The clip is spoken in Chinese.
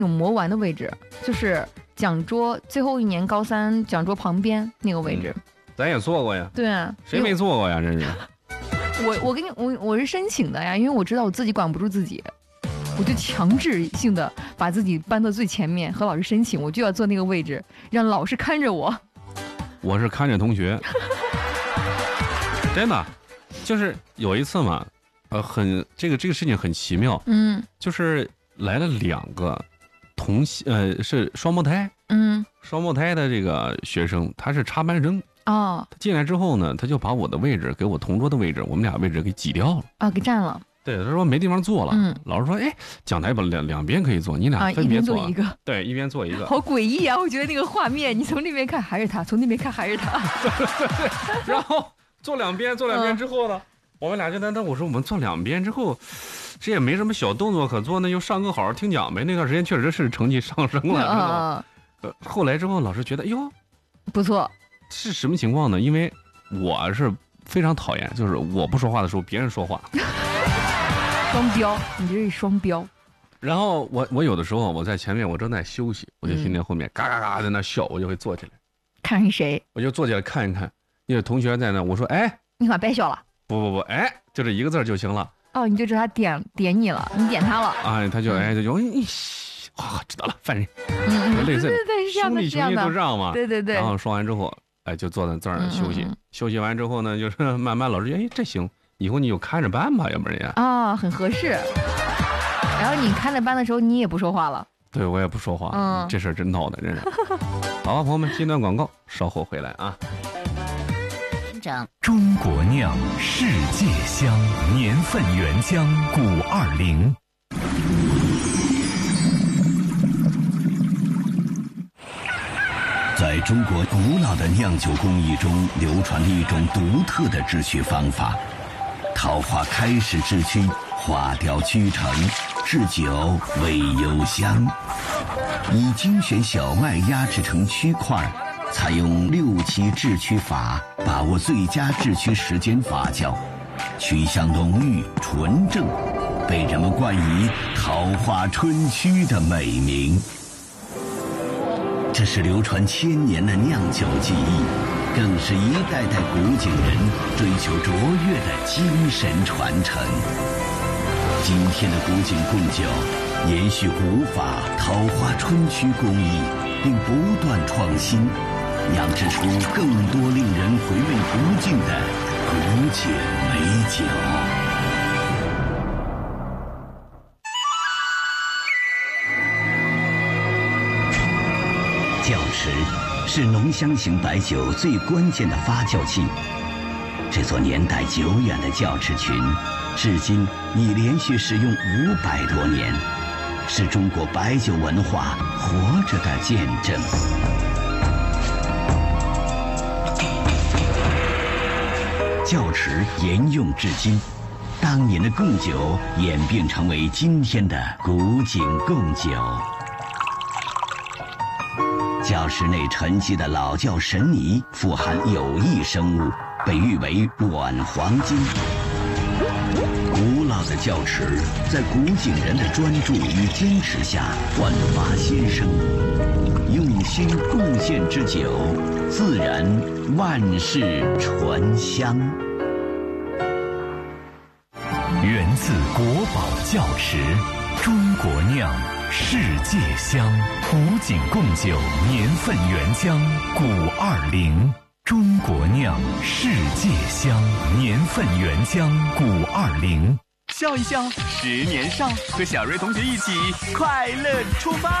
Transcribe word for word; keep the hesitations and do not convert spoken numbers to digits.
那种魔丸的位置，就是讲桌最后一年高三讲桌旁边那个位置。 嗯、咱也做过呀。 对啊， 谁没做过呀？真是。 我我跟你我我是申请的呀，因为我知道我自己管不住自己，我就强制性的把自己搬到最前面，和老师申请，我就要坐那个位置，让老师看着我。 我是看着同学，真的，就是有一次嘛，呃，很这个这个事情很奇妙， 嗯， 就是来了两个同呃是双胞胎， 嗯， 双胞胎的这个学生，他是插班生。 哦， 他进来之后呢，他就把我的位置给我同桌的位置，我们俩位置给挤掉了啊，给占了。 对，他说没地方坐了。 嗯， 老师说，哎，讲台把两两边可以坐，你俩分别坐、 啊、一边坐一个。 对，一边坐一个。 好诡异啊！我觉得那个画面，你从那边看还是他，从那边看还是他。 对对对。然后坐两边，坐两边之后呢，嗯、我们俩就在那，我说我们坐两边之后，这也没什么小动作可做，那就上课好好听讲呗。那段时间确实是成绩上升了，知道吗？呃，后来之后，老师觉得，哎呦， 不错。 是什么情况呢？因为我是非常讨厌，就是我不说话的时候别人说话。 双标，你这是双标。 然后我我有的时候我在前面，我正在休息，我就听见后面嘎嘎嘎在那笑，我就会坐起来， 看是谁， 我就坐起来看一看，因为同学在那，我说哎， 你可别笑了。 不不不，哎，就这一个字就行了。 哦，你就知道他点点你了，你点他了。 哎，他就哎他就哎，啊，知道了，犯人。 嗯， 类似对对对，是这样的， 兄弟情谊都这样嘛。 对对对。 然后说完之后，哎，就坐在这儿休息。 嗯嗯休息完之后呢，就是慢慢老师哎，这行，以后你就看着办吧，要不然呀。 啊，很合适。然后你看着班的时候，你也不说话了。 对，我也不说话。 嗯， 这事儿真闹的，真是。好吧，朋友们，进段广告，稍后回来啊。 中国酿，世界香，年份原浆古二零。在中国古老的酿酒工艺中，流传着一种独特的制曲方法。桃花开始制曲，花雕曲成，制酒为幽香。以精选小麦压制成曲块，采用六七制曲法，把握最佳制曲时间发酵，曲香浓郁纯正，被人们冠以桃花春曲的美名。这是流传千年的酿酒技艺，更是一代代古井人追求卓越的精神传承。今天的古井贡酒延续古法桃花春曲工艺，并不断创新，酿制出更多令人回味不尽的古井美酒。窖池是浓香型白酒最关键的发酵器。这座年代久远的窖池群，至今已连续使用五百多年，是中国白酒文化活着的见证。窖池沿用至今，当年的贡酒演变成为今天的古井贡酒。窖池内沉积的老窖神泥富含有益生物，被誉为软黄金。古老的窖池在古井人的专注与坚持下焕发新生，用心贡献之酒，自然万世醇香。源自国宝窖池，中国酿，世界香，古井贡酒年份原浆古二零。中国酿，世界香，年份原浆古二零。 笑一笑，十年少，和小瑞同学一起快乐出发。